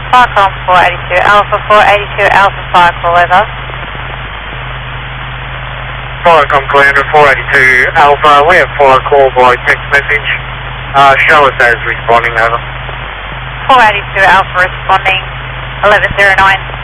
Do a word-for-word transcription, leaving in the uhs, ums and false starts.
Farcom four eighty-two Alpha, four eighty-two Alpha fire call over. Farcom Commander four eighty-two Alpha, we have fire call by text message. Uh, show us as responding over. four eighty-two Alpha responding, eleven zero nine.